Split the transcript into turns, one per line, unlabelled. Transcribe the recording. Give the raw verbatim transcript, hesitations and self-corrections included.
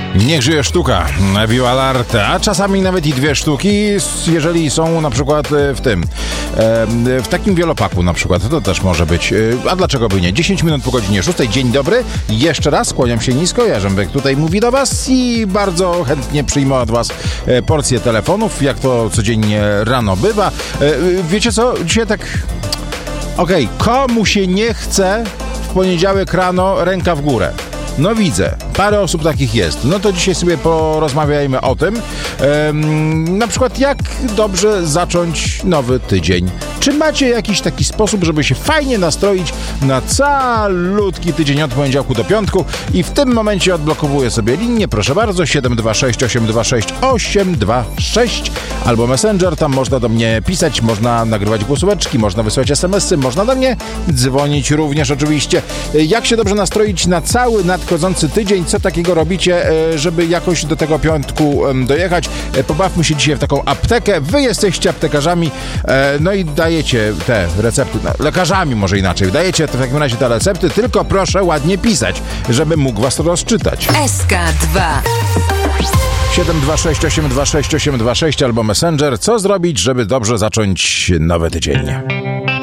Niech żyje sztuka, Viva l'arte, a czasami nawet i dwie sztuki, jeżeli są na przykład w tym, w takim wielopaku na przykład, to też może być, a dlaczego by nie? dziesięć minut po godzinie szóstej, dzień dobry, jeszcze raz kłaniam się nisko, Jarzębek tutaj mówi do was i bardzo chętnie przyjmę od was porcję telefonów, jak to codziennie rano bywa. Wiecie co, dzisiaj tak, okej, okay, komu się nie chce w poniedziałek rano ręka w górę? No widzę, parę osób takich jest. No to dzisiaj sobie porozmawiajmy o tym. Ehm, na przykład jak dobrze zacząć nowy tydzień. Czy macie jakiś taki sposób, żeby się fajnie nastroić na calutki tydzień od poniedziałku do piątku? I w tym momencie odblokowuję sobie linię, proszę bardzo, siedem dwa sześć osiem dwa sześć osiem dwa sześć albo Messenger, tam można do mnie pisać, można nagrywać głosóweczki, można wysłać es em esy, można do mnie dzwonić również oczywiście. Jak się dobrze nastroić na cały nadchodzący tydzień? Co takiego robicie, żeby jakoś do tego piątku dojechać? Pobawmy się dzisiaj w taką aptekę. Wy jesteście aptekarzami, no i dajecie te recepty, no, lekarzami może inaczej, dajecie w takim razie te recepty, tylko proszę ładnie pisać, żebym mógł was rozczytać.
S K dwa
siedem dwa sześć osiem dwa sześć osiem dwa sześć albo Messenger. Co zrobić, żeby dobrze zacząć nowy tydzień?